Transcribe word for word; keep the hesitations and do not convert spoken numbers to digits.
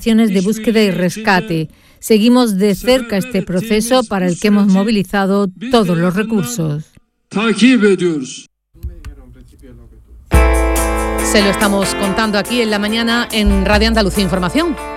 operaciones de búsqueda y rescate. Seguimos de cerca este proceso para el que hemos movilizado todos los recursos. Se lo estamos contando aquí en la mañana en Radio Andalucía Información.